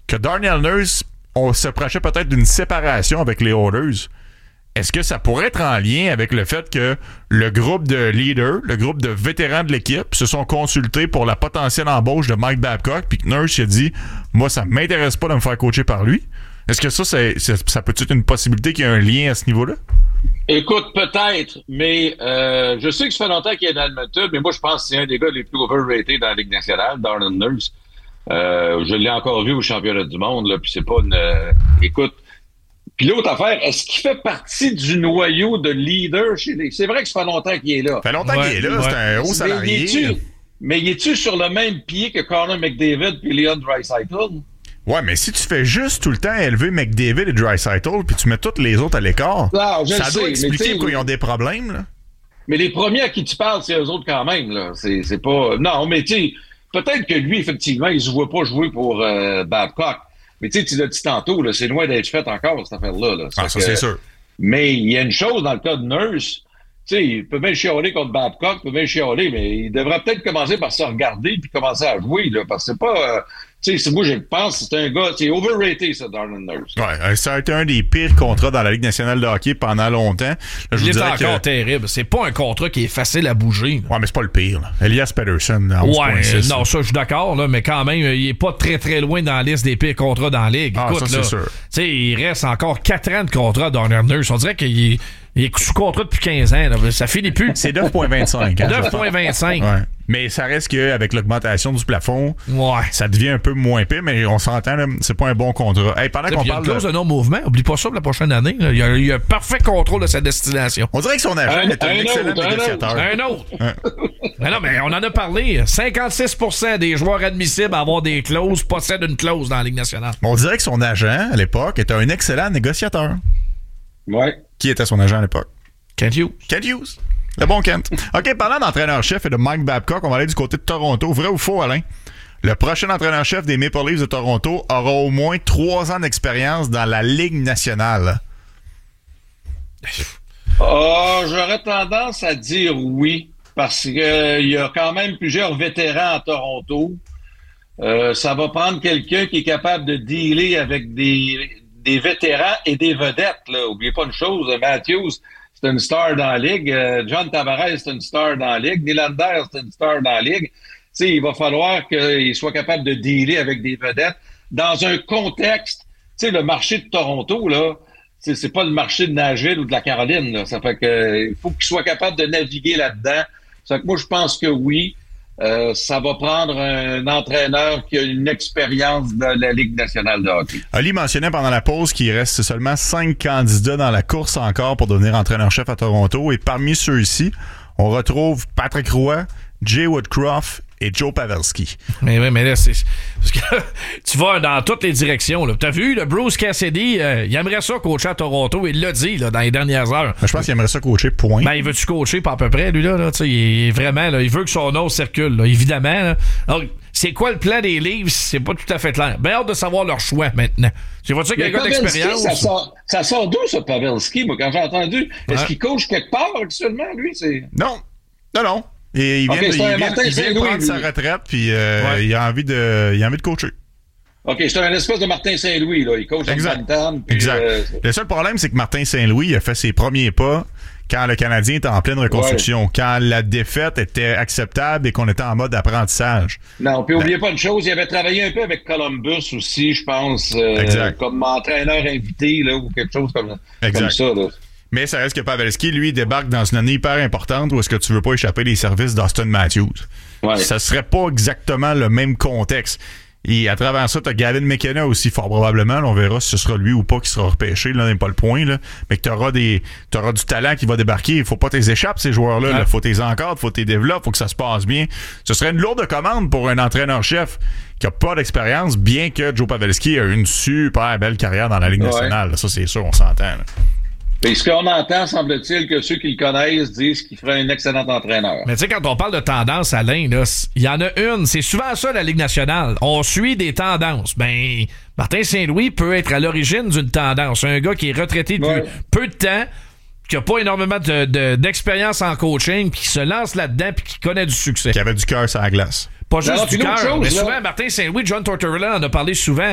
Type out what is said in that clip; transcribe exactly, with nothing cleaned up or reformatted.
que Darnell Nurse, on se prochait peut-être d'une séparation avec les Oilers. Est-ce que ça pourrait être en lien avec le fait que le groupe de leaders, le groupe de vétérans de l'équipe se sont consultés pour la potentielle embauche de Mike Babcock, puis que Nurse a dit « Moi, ça m'intéresse pas de me faire coacher par lui ». Est-ce que ça, c'est, c'est, ça peut être une possibilité qu'il y ait un lien à ce niveau-là? Écoute, peut-être, mais euh, je sais que ça fait longtemps qu'il est dans Edmonton, mais moi, je pense que c'est un des gars les plus overrated dans la Ligue nationale, Darnell Nurse. Euh, je l'ai encore vu au championnat du monde, là, puis c'est pas une... Euh, écoute, puis l'autre affaire, est-ce qu'il fait partie du noyau de leader chez les... C'est vrai que ça fait longtemps qu'il est là. Ça fait longtemps ouais, qu'il est là, ouais. C'est un haut salarié. Mais il est-tu, mais il est-tu sur le même pied que Connor McDavid puis Leon Draisaitl? Ouais, mais si tu fais juste tout le temps élever McDavid et Draisaitl puis tu mets tous les autres à l'écart, non, ça doit sais, expliquer pourquoi ils ont des problèmes, là. Mais les premiers à qui tu parles, c'est eux autres quand même, là. C'est, c'est pas... Non, mais tu sais, peut-être que lui, effectivement, il se voit pas jouer pour euh, Babcock. Mais tu sais, tu l'as dit tantôt, là, c'est loin d'être fait encore, cette affaire-là. Là. Ah, ça, que, c'est sûr. Mais il y a une chose dans le cas de Nurse, tu sais, il peut bien chialer contre Babcock, il peut bien chialer, mais il devrait peut-être commencer par se regarder puis commencer à jouer, là, parce que c'est pas... Euh, tu sais, moi, je pense que c'est un gars... C'est overrated, ça, Darnell Nurse. Ouais, ça a été un des pires contrats dans la Ligue nationale de hockey pendant longtemps. Là, je il est encore que... terrible. C'est pas un contrat qui est facile à bouger. Là. Ouais, mais c'est pas le pire. Là. Elias Pettersson, en onze virgule six. Ouais, non, ça, je suis d'accord, là, mais quand même, il est pas très, très loin dans la liste des pires contrats dans la Ligue. Ah, Écoute, ça, là, c'est sûr. Tu sais, il reste encore quatre ans de contrat, Darnell Nurse. On dirait qu'il est... Il est sous contrat depuis quinze ans. Là. Ça finit plus. C'est neuf virgule vingt-cinq. Hein, neuf virgule vingt-cinq. Ouais. Mais ça reste qu'avec l'augmentation du plafond, ouais. ça devient un peu moins pire, mais on s'entend, là, c'est pas un bon contrat. Hey, pendant qu'on il y a une clause de... de non-mouvement. Oublie pas ça pour la prochaine année. Là. Il, y a, il y a un parfait contrôle de sa destination. On dirait que son agent un, est un, un excellent autre, négociateur. Un autre. Un autre. mais non, mais on en a parlé. cinquante-six pour cent des joueurs admissibles à avoir des clauses possèdent une clause dans la Ligue nationale. On dirait que son agent, à l'époque, était un excellent négociateur. Ouais. Qui était son agent à l'époque? Kent Hughes. Kent Hughes. Le bon Kent. OK, parlant d'entraîneur-chef et de Mike Babcock, on va aller du côté de Toronto. Vrai ou faux, Alain? Le prochain entraîneur-chef des Maple Leafs de Toronto aura au moins trois ans d'expérience dans la Ligue nationale. Oh, j'aurais tendance à dire oui, parce qu'il euh, y a quand même plusieurs vétérans à Toronto. Euh, ça va prendre quelqu'un qui est capable de dealer avec des, des vétérans et des vedettes. Là. Oubliez pas une chose, Matthews, c'est une star dans la Ligue. Euh, John Tavares, c'est une star dans la Ligue. Nylander, c'est une star dans la Ligue. T'sais, il va falloir qu'il soit capable de dealer avec des vedettes dans un contexte. Tu sais, le marché de Toronto, là, c'est, c'est pas le marché de Nashville ou de la Caroline. Là. Ça fait que il faut qu'il soit capable de naviguer là-dedans. Ça fait que moi, je pense que oui. Euh, ça va prendre un entraîneur qui a une expérience de la Ligue nationale de hockey. Ali mentionnait pendant la pause qu'il reste seulement cinq candidats dans la course encore pour devenir entraîneur-chef à Toronto. Et parmi ceux-ci, on retrouve Patrick Roy, Jay Woodcroft et Joe Pavelski. Mais oui, mais là, c'est... Parce que tu vas dans toutes les directions. Là. T'as vu, le Bruce Cassidy, euh, il aimerait ça coacher à Toronto. Il l'a dit là, dans les dernières heures. Mais je pense qu'il aimerait ça coacher, point. Ben, il veut-tu coacher, pas à peu près, lui, là? là il est vraiment, là, il veut que son nom circule, là, évidemment. Là. Alors, c'est quoi le plan des Leafs? C'est pas tout à fait clair. Ben, hâte de savoir leur choix, maintenant. Tu vois-tu qu'il y a un gars d'expérience? Ça sort, ça sort d'où, ce Pavelski, moi, quand j'ai entendu? Est-ce ouais. qu'il coach quelque part, actuellement, lui? C'est... Non. Non, non. Et il vient, okay, de, il vient, il vient de prendre lui. sa retraite, puis euh, ouais. il, a envie de, il a envie de coacher. OK, c'est un espèce de Martin Saint-Louis, là. Il coach exact. en Bantam. Exact. Euh, le seul problème, c'est que Martin Saint-Louis a fait ses premiers pas quand le Canadien était en pleine reconstruction, ouais. quand la défaite était acceptable et qu'on était en mode apprentissage. Non, puis n'oubliez ben. pas une chose, il avait travaillé un peu avec Columbus aussi, je pense, euh, comme entraîneur invité, là, ou quelque chose comme, comme ça, là. Mais ça reste que Pavelski, lui, débarque dans une année hyper importante où est-ce que tu veux pas échapper les services d'Austin Matthews. Ouais. Ça serait pas exactement le même contexte. Et à travers ça, t'as Gavin McKenna aussi, fort probablement. Là, on verra si ce sera lui ou pas qui sera repêché. Là, n'est pas le point. Là. Mais que t'auras des, t'auras du talent qui va débarquer. Il faut pas t'es échappes, ces joueurs-là. Il ouais. faut t'es encadres, faut t'es développes, faut que ça se passe bien. Ce serait une lourde commande pour un entraîneur-chef qui a pas d'expérience, bien que Joe Pavelski a une super belle carrière dans la Ligue nationale. Ouais. Ça, c'est sûr, on s'entend. Là. Et ce qu'on entend, semble-t-il, que ceux qui le connaissent disent qu'il ferait un excellent entraîneur. Mais tu sais, quand on parle de tendance, Alain, il y en a une. C'est souvent ça, la Ligue nationale. On suit des tendances. Ben, Martin Saint-Louis peut être à l'origine d'une tendance. Un gars qui est retraité depuis ouais. peu de temps, qui a pas énormément de, de, d'expérience en coaching, puis qui se lance là-dedans, puis qui connaît du succès. Qui avait du cœur sur la glace. Pas juste non, du cœur. Mais là. souvent, Martin Saint-Louis, John Tortorella en a parlé souvent.